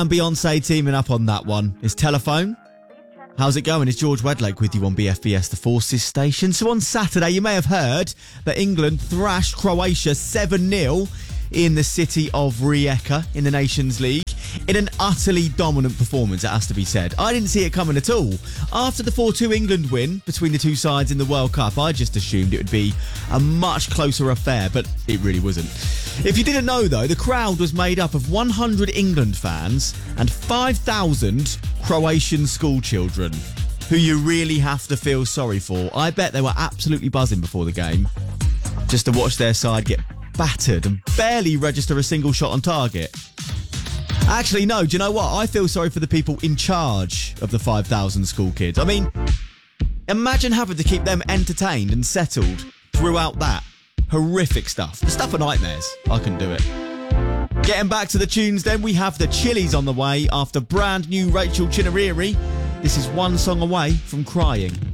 And Beyonce teaming up on that one. It's Telephone. How's it going? It's George Wedlake with you on BFBS, the Forces station. So on Saturday, you may have heard that England thrashed Croatia 7-0 in the city of Rijeka in the Nations League. In an utterly dominant performance, it has to be said. I didn't see it coming at all. After the 4-2 England win between the two sides in the World Cup, I just assumed it would be a much closer affair, but it really wasn't. If you didn't know, though, the crowd was made up of 100 England fans and 5,000 Croatian school children, who you really have to feel sorry for. I bet they were absolutely buzzing before the game, just to watch their side get battered and barely register a single shot on target. Actually, no, do you know what? I feel sorry for the people in charge of the 5,000 school kids. I mean, imagine having to keep them entertained and settled throughout that horrific stuff. The stuff of nightmares. I couldn't do it. Getting back to the tunes then, we have the Chili's on the way after brand new Rachel Chinariri. This is One Song Away from Crying.